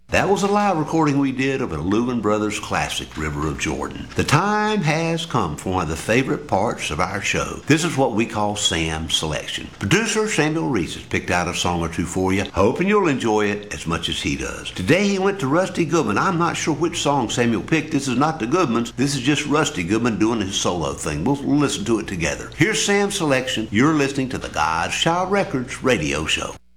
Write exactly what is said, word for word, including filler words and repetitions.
That was a live recording we did of a Leuven Brothers classic, River of Jordan. The time has come for one of the favorite parts of our show. This is what we call Sam's Selection. Producer Samuel Reese has picked out a song or two for you, hoping you'll enjoy it as much as he does. Today he went to Rusty Goodman. I'm not sure which song Samuel picked. This is not the Goodmans. This is just Rusty Goodman doing his solo thing. We'll listen to it together. Here's Sam's Selection. You're listening to the God's Child Records radio show.